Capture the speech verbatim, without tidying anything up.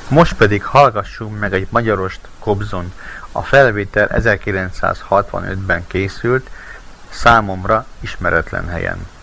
Most pedig hallgassunk meg egy magyarost, Kobzon. A felvétel ezerkilencszázhatvanötben készült, számomra ismeretlen helyen.